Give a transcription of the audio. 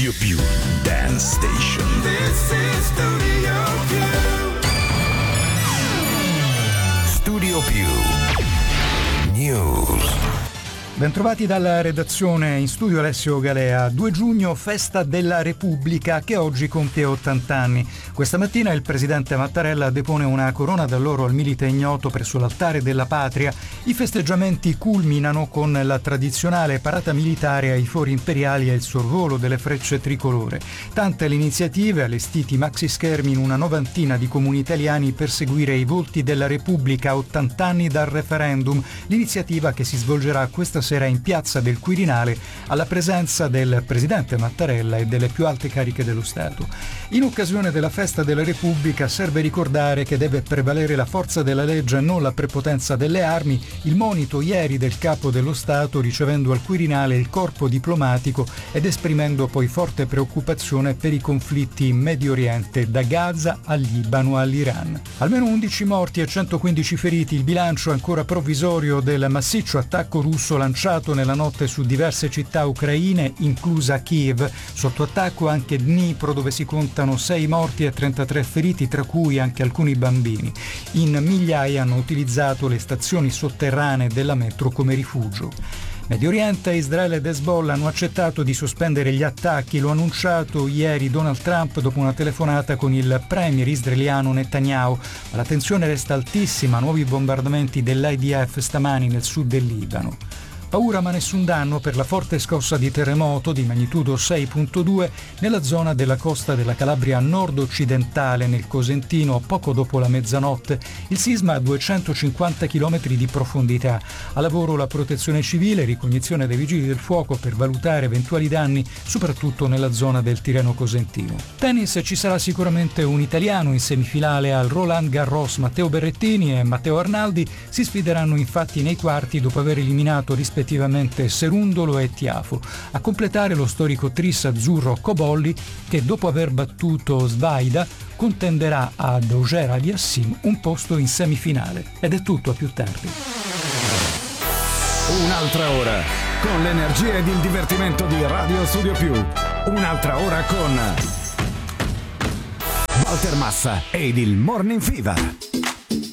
Radio Più Dance Station. This is Studio Più. Studio Più News. Bentrovati dalla redazione, in studio Alessio Galea. 2 giugno, festa della Repubblica, che oggi compie 80 anni. Questa mattina il presidente Mattarella depone una corona d'alloro al milite ignoto presso l'altare della patria. I festeggiamenti culminano con la tradizionale parata militare ai fori imperiali e il sorvolo delle frecce tricolore. Tante le iniziative, allestiti maxi schermi in una novantina di comuni italiani per seguire i volti della Repubblica a 80 anni dal referendum. L'iniziativa, che si svolgerà questa sera in piazza del Quirinale, alla presenza del presidente Mattarella e delle più alte cariche dello Stato. In occasione della festa della Repubblica serve ricordare che deve prevalere la forza della legge e non la prepotenza delle armi. Il monito ieri del capo dello Stato, ricevendo al Quirinale il corpo diplomatico ed esprimendo poi forte preoccupazione per i conflitti in Medio Oriente, da Gaza al Libano all'Iran. Almeno 11 morti e 115 feriti, il bilancio ancora provvisorio del massiccio attacco russo lanciato nella notte su diverse città ucraine, inclusa Kiev. Sotto attacco anche Dnipro, dove si contano 6 morti e 33 feriti, tra cui anche alcuni bambini. In migliaia hanno utilizzato le stazioni sotterranee della metro come rifugio. Medio Oriente, Israele ed Hezbollah hanno accettato di sospendere gli attacchi. Lo ha annunciato ieri Donald Trump dopo una telefonata con il premier israeliano Netanyahu. Ma la tensione resta altissima, nuovi bombardamenti dell'IDF stamani nel sud del Libano. Paura ma nessun danno per la forte scossa di terremoto di magnitudo 6.2 nella zona della costa della Calabria nord-occidentale, nel Cosentino, poco dopo la mezzanotte. Il sisma a 250 km di profondità. A lavoro la protezione civile, ricognizione dei vigili del fuoco per valutare eventuali danni, soprattutto nella zona del Tirreno Cosentino. Tennis, ci sarà sicuramente un italiano in semifinale al Roland Garros. Matteo Berrettini e Matteo Arnaldi si sfideranno infatti nei quarti dopo aver eliminato rispettivamente Serundolo e Tiafo. A completare lo storico tris azzurro Cobolli, che dopo aver battuto Svaida contenderà ad Auger Aliassime un posto in semifinale. Ed è tutto, a più tardi. Un'altra ora con l'energia ed il divertimento di Radio Studio Più. Un'altra ora con Walter Massa ed il Morning Fever.